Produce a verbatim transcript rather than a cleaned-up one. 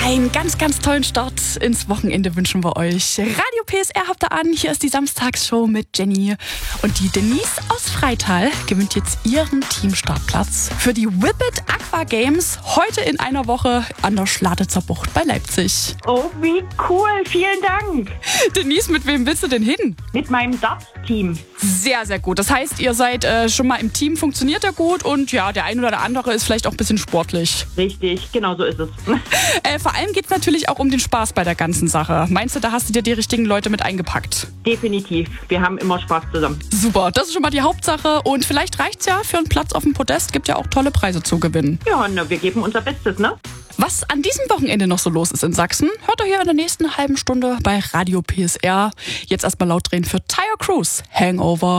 Einen ganz, ganz tollen Start ins Wochenende wünschen wir euch. Radio P S R habt ihr an. Hier ist die Samstagsshow mit Jenny. Und die Denise aus Freital gewinnt jetzt ihren Teamstartplatz für die Whippet Aqua Games heute in einer Woche an der Schladitzer Bucht bei Leipzig. Oh, wie cool. Vielen Dank. Denise, mit wem willst du denn hin? Mit meinem Dart-Team. Sehr, sehr gut. Das heißt, ihr seid äh, schon mal im Team, funktioniert ja gut und ja, der ein oder der andere ist vielleicht auch ein bisschen sportlich. Richtig, genau so ist es. Äh, vor allem geht es natürlich auch um den Spaß bei der ganzen Sache. Meinst du, da hast du dir die richtigen Leute mit eingepackt? Definitiv. Wir haben immer Spaß zusammen. Super, das ist schon mal die Hauptsache. Und vielleicht reicht's ja für einen Platz auf dem Podest. Gibt ja auch tolle Preise zu gewinnen. Ja, na, wir geben unser Bestes, ne? Was an diesem Wochenende noch so los ist in Sachsen, hört ihr hier in der nächsten halben Stunde bei Radio P S R. Jetzt erstmal laut drehen für Tyre Cruise, Hangover.